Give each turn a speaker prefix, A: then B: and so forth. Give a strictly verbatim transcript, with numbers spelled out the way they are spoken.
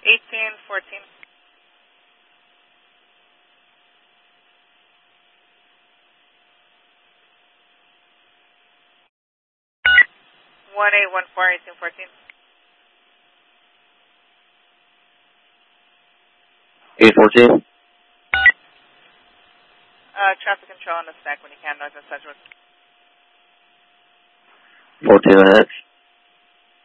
A: eighteen fourteen. one eight one four, eighteen fourteen.
B: eight fourteen.
A: Uh, traffic control on the stack when you can, north and central.
B: fourteen minutes.